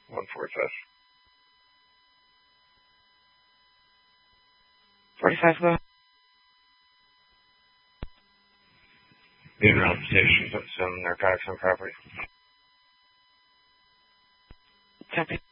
145. 45, go. Being around the station, put some narcotics on property. Copy.